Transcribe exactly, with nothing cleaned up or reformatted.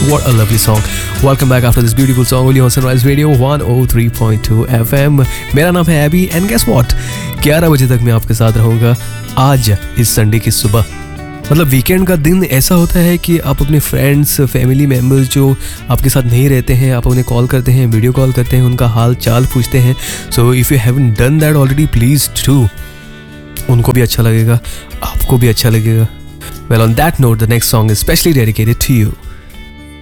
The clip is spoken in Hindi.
What a lovely song. Welcome back after this beautiful song only on Sunrise Radio one oh three point two F M. मेरा नाम है एबी एंड गेस व्हाट, ग्यारह बजे तक मैं आपके साथ रहूँगा आज इस संडे की सुबह। मतलब वीकेंड का दिन ऐसा होता है कि आप अपने फ्रेंड्स, फैमिली मेम्बर्स जो आपके साथ नहीं रहते हैं, आप उन्हें कॉल करते हैं, वीडियो कॉल करते हैं, उनका हाल चाल पूछते हैं। So if you haven't done that already, please do. उनको भी अच्छा लगेगा, आपको भी अच्छा लगेगा। Well, on that note, the next song is specially dedicated to you.